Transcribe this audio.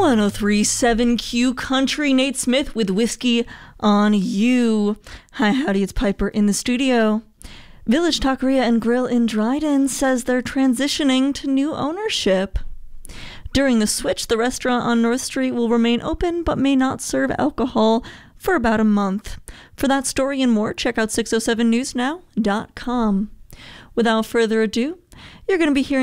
1037 Q Country, Nate Smith with Whiskey on You. Hi, howdy, it's Piper in the studio. Village Taqueria and Grill in Dryden says they're transitioning to new ownership. During the switch, the restaurant on North Street will remain open but may not serve alcohol for about a month. For that story and more, check out 607newsnow.com. Without further ado, you're going to be hearing